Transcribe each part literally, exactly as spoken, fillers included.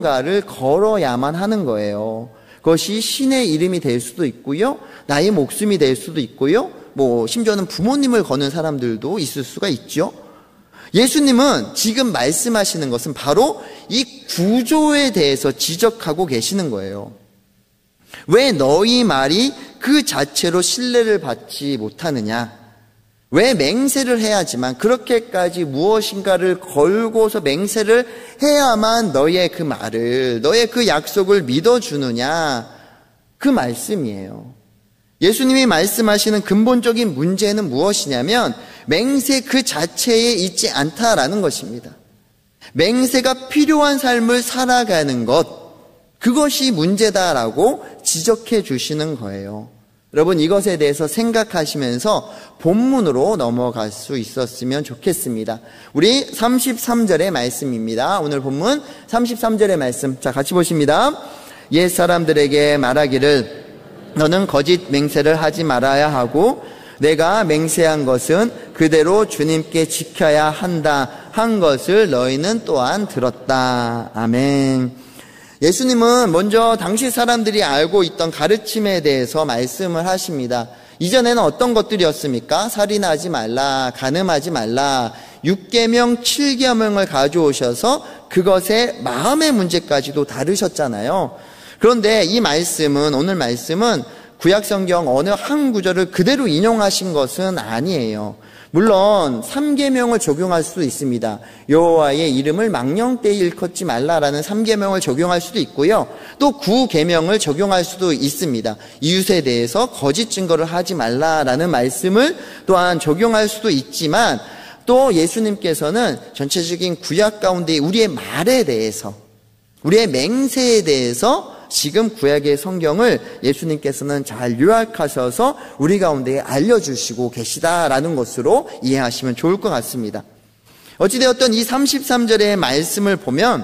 무언가를 걸어야만 하는 거예요. 그것이 신의 이름이 될 수도 있고요, 나의 목숨이 될 수도 있고요, 뭐 심지어는 부모님을 거는 사람들도 있을 수가 있죠. 예수님은 지금 말씀하시는 것은 바로 이 구조에 대해서 지적하고 계시는 거예요. 왜 너희 말이 그 자체로 신뢰를 받지 못하느냐? 왜 맹세를 해야지만, 그렇게까지 무엇인가를 걸고서 맹세를 해야만 너의 그 말을, 너의 그 약속을 믿어주느냐? 그 말씀이에요. 예수님이 말씀하시는 근본적인 문제는 무엇이냐면 맹세 그 자체에 있지 않다라는 것입니다. 맹세가 필요한 삶을 살아가는 것, 그것이 문제다라고 지적해 주시는 거예요. 여러분, 이것에 대해서 생각하시면서 본문으로 넘어갈 수 있었으면 좋겠습니다. 우리 삼십삼 절의 말씀입니다. 오늘 본문 삼십삼 절의 말씀, 자 같이 보십니다. 옛 사람들에게 말하기를 너는 거짓 맹세를 하지 말아야 하고 내가 맹세한 것은 그대로 주님께 지켜야 한다 한 것을 너희는 또한 들었다. 아멘. 예수님은 먼저 당시 사람들이 알고 있던 가르침에 대해서 말씀을 하십니다. 이전에는 어떤 것들이었습니까? 살인하지 말라, 간음하지 말라, 육 계명, 칠 계명을 가져오셔서 그것의 마음의 문제까지도 다루셨잖아요. 그런데 이 말씀은, 오늘 말씀은 구약성경 어느 한 구절을 그대로 인용하신 것은 아니에요. 물론 삼 계명을 적용할 수도 있습니다. 여호와의 이름을 망령되이 일컫지 말라라는 삼 계명을 적용할 수도 있고요, 또 구 계명을 적용할 수도 있습니다. 이웃에 대해서 거짓 증거를 하지 말라라는 말씀을 또한 적용할 수도 있지만, 또 예수님께서는 전체적인 구약 가운데 우리의 말에 대해서, 우리의 맹세에 대해서 지금 구약의 성경을 예수님께서는 잘 요약하셔서 우리 가운데 알려주시고 계시다라는 것으로 이해하시면 좋을 것 같습니다. 어찌되었든 이 삼십삼 절의 말씀을 보면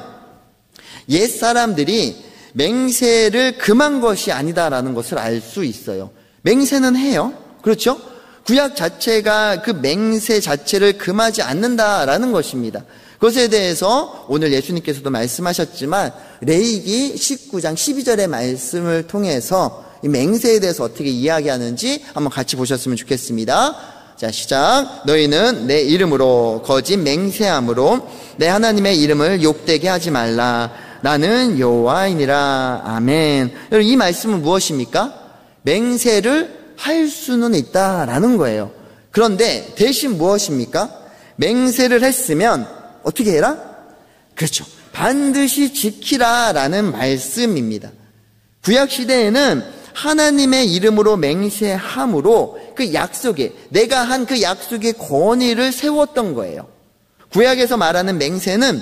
옛사람들이 맹세를 금한 것이 아니다라는 것을 알 수 있어요. 맹세는 해요. 그렇죠? 구약 자체가 그 맹세 자체를 금하지 않는다라는 것입니다. 그것에 대해서 오늘 예수님께서도 말씀하셨지만 레위기 십구 장 십이 절의 말씀을 통해서 이 맹세에 대해서 어떻게 이야기하는지 한번 같이 보셨으면 좋겠습니다. 자, 시작. 너희는 내 이름으로 거짓 맹세함으로 내 하나님의 이름을 욕되게 하지 말라. 나는 여호와이니라. 아멘. 여러분, 이 말씀은 무엇입니까? 맹세를 할 수는 있다라는 거예요. 그런데 대신 무엇입니까? 맹세를 했으면 어떻게 해라? 그렇죠. 반드시 지키라라는 말씀입니다. 구약시대에는 하나님의 이름으로 맹세함으로 그 약속에, 내가 한 그 약속의 권위를 세웠던 거예요. 구약에서 말하는 맹세는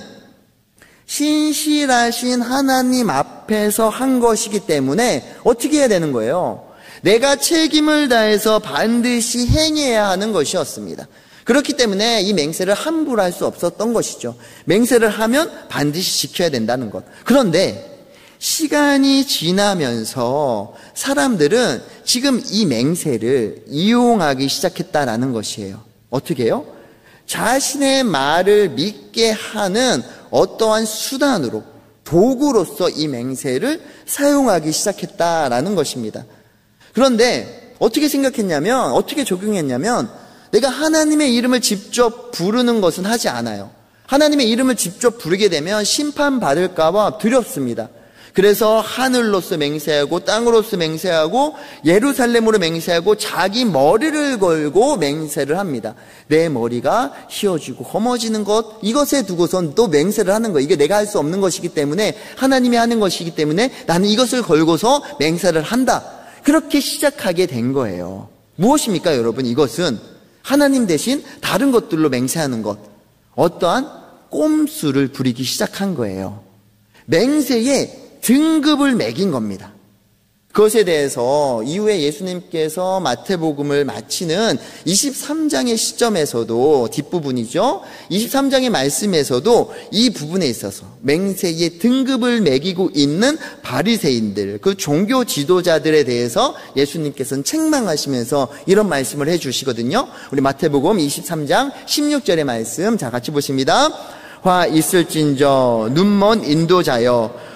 신실하신 하나님 앞에서 한 것이기 때문에 어떻게 해야 되는 거예요? 내가 책임을 다해서 반드시 행해야 하는 것이었습니다. 그렇기 때문에 이 맹세를 함부로 할 수 없었던 것이죠. 맹세를 하면 반드시 지켜야 된다는 것. 그런데 시간이 지나면서 사람들은 지금 이 맹세를 이용하기 시작했다라는 것이에요. 어떻게 해요? 자신의 말을 믿게 하는 어떠한 수단으로, 도구로서 이 맹세를 사용하기 시작했다라는 것입니다. 그런데 어떻게 생각했냐면, 어떻게 적용했냐면, 내가 하나님의 이름을 직접 부르는 것은 하지 않아요. 하나님의 이름을 직접 부르게 되면 심판받을까 봐 두렵습니다. 그래서 하늘로서 맹세하고 땅으로서 맹세하고 예루살렘으로 맹세하고 자기 머리를 걸고 맹세를 합니다. 내 머리가 휘어지고 험어지는 것, 이것에 두고선 또 맹세를 하는 거예요. 이게 내가 할 수 없는 것이기 때문에, 하나님이 하는 것이기 때문에 나는 이것을 걸고서 맹세를 한다. 그렇게 시작하게 된 거예요. 무엇입니까, 여러분? 이것은 하나님 대신 다른 것들로 맹세하는 것, 어떠한 꼼수를 부리기 시작한 거예요. 맹세에 등급을 매긴 겁니다. 그것에 대해서 이후에 예수님께서 마태복음을 마치는 이십삼 장의 시점에서도, 뒷부분이죠, 이십삼 장의 말씀에서도 이 부분에 있어서 맹세의 등급을 매기고 있는 바리새인들, 그 종교 지도자들에 대해서 예수님께서는 책망하시면서 이런 말씀을 해주시거든요. 우리 마태복음 이십삼 장 십육 절의 말씀, 자 같이 보십니다. 화 있을진저 눈먼 인도자여